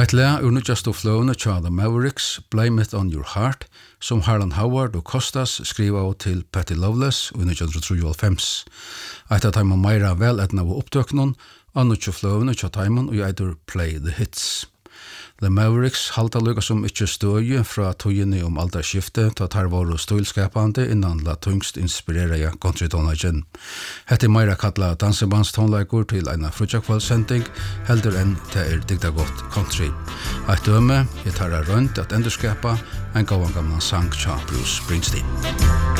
Eit le ur nutjastu fløvene tja The Mavericks, Blame It On Your Heart, som Harlan Howard og Kostas skriva av til Patty Loveless i 1993. Eit av taimen meira vel etna av opptøknon, av nutja fløvene tja taimen og eitur Play the Hits. The Mavericks halda lukka som ikkje støye fra tøyene om alderskifte ta tar våre stilskapande innan la tungst inspirera country-tonlagen. Hette meira kalla dansebandstonlager til eina frutjakvallsending heldur enn det digda godt country. Eit døme, jeg tar rønt at endurskapa en gåan gamla sang tja Bruce Springsteen.